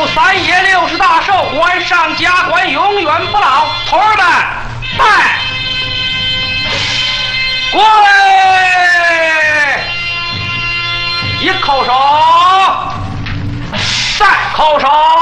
3爷60大寿，官上加官，永远不老。徒儿们，拜！跪！一叩首，再叩首。